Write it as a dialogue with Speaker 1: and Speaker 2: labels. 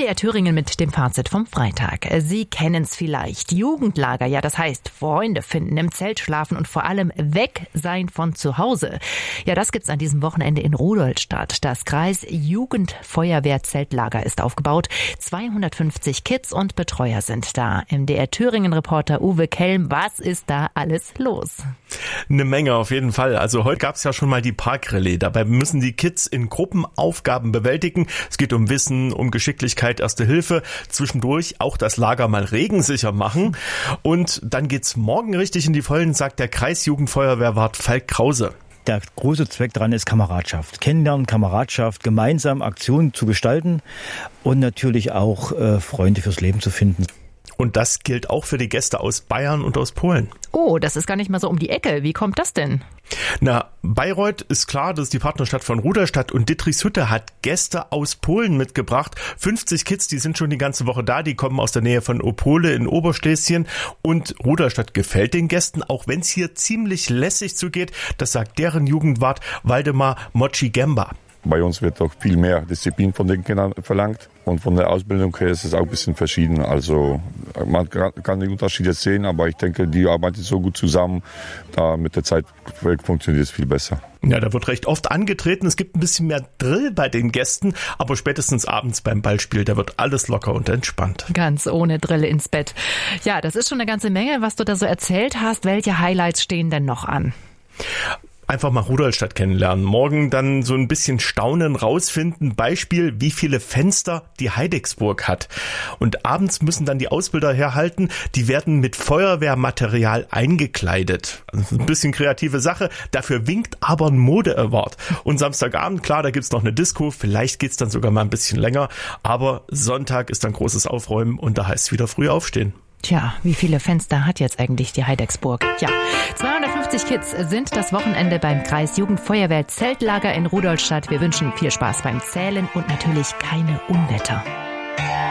Speaker 1: MDR Thüringen mit dem Fazit vom Freitag. Sie kennen es vielleicht. Jugendlager, ja, das heißt Freunde finden, im Zelt schlafen und vor allem weg sein von zu Hause. Ja, das gibt's an diesem Wochenende in Rudolstadt. Das Kreis-Jugendfeuerwehr-Zeltlager ist aufgebaut. 250 Kids und Betreuer sind da. MDR Thüringen-Reporter Uwe Kelm, was ist da alles los?
Speaker 2: Eine Menge auf jeden Fall. Also heute gab's ja schon mal die Parkrallye. Dabei müssen die Kids in Gruppen Aufgaben bewältigen. Es geht um Wissen, um Geschicklichkeit, Erste Hilfe. Zwischendurch auch das Lager mal regensicher machen. Und dann geht's morgen richtig in die Vollen, sagt der Kreisjugendfeuerwehrwart Falk Krause.
Speaker 3: Der große Zweck daran ist Kameradschaft. Kennenlernen, Kameradschaft, gemeinsam Aktionen zu gestalten und natürlich auch Freunde fürs Leben zu finden.
Speaker 2: Und das gilt auch für die Gäste aus Bayern und aus Polen.
Speaker 1: Oh, das ist gar nicht mal so um die Ecke. Wie kommt das denn?
Speaker 2: Na, Bayreuth ist klar, das ist die Partnerstadt von Rudolstadt, und Dittrichshütte hat Gäste aus Polen mitgebracht. 50 Kids, die sind schon die ganze Woche da, die kommen aus der Nähe von Opole in Oberschlesien, und Rudolstadt gefällt den Gästen, auch wenn es hier ziemlich lässig zugeht. Das sagt deren Jugendwart Waldemar Moci-Gemba.
Speaker 4: Bei uns wird auch viel mehr Disziplin von den Kindern verlangt, und von der Ausbildung her ist es auch ein bisschen verschieden. Also man kann den Unterschied jetzt sehen, aber ich denke, die arbeiten so gut zusammen, da mit der Zeit funktioniert es viel besser.
Speaker 2: Ja, da wird recht oft angetreten. Es gibt ein bisschen mehr Drill bei den Gästen, aber spätestens abends beim Ballspiel, da wird alles locker und entspannt.
Speaker 1: Ganz ohne Drill ins Bett. Ja, das ist schon eine ganze Menge, was du da so erzählt hast. Welche Highlights stehen denn noch an?
Speaker 2: Einfach mal Rudolstadt kennenlernen. Morgen dann so ein bisschen staunen, rausfinden. Beispiel, wie viele Fenster die Heidecksburg hat. Und abends müssen dann die Ausbilder herhalten. Die werden mit Feuerwehrmaterial eingekleidet. Also ein bisschen kreative Sache. Dafür winkt aber ein Mode-Award. Und Samstagabend, klar, da gibt's noch eine Disco. Vielleicht geht's dann sogar mal ein bisschen länger. Aber Sonntag ist dann großes Aufräumen und da heißt es wieder früh aufstehen.
Speaker 1: Tja, wie viele Fenster hat jetzt eigentlich die Heidecksburg? Ja, 250 Kids sind das Wochenende beim Kreis-Jugendfeuerwehr-Zeltlager in Rudolstadt. Wir wünschen viel Spaß beim Zählen und natürlich keine Unwetter.